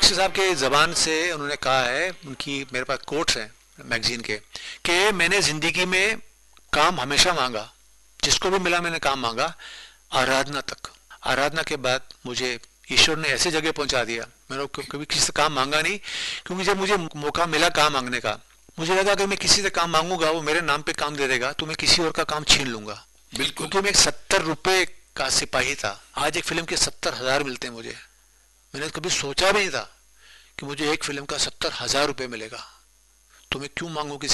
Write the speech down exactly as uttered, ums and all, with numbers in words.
Minister साहब के ज़बान से उन्होंने कहा है, उनकी मेरे पास कोट्स हैं मैगजीन के, कि मैंने ज़िंदगी में काम हमेशा मांगा, जिसको भी मिला मैंने काम मांगा, आराधना तक। आराधना के बाद मुझे ईश्वर ने ऐसे जगह पहुंचा दिया, मैंने कभी किसी से काम मांगा नहीं, क्योंकि जब मुझे मौका मिला काम मांगने का, मुझे लगा कि मैं किसी से काम मांगूंगा वो मेरे नाम पे काम दे देगा, तो मैं किसी और का काम छीन लूंगा। बिल्कुल। क्योंकि मैं एक सत्तर रुपए का सिपाही था, आज एक फिल्म के सत्तर हजार मिलते हैं मुझे। मैंने कभी सोचा भी नहीं था कि मुझे एक फिल्म का सत्तर हजार रुपये मिलेगा, तो मैं क्यों मांगू किसी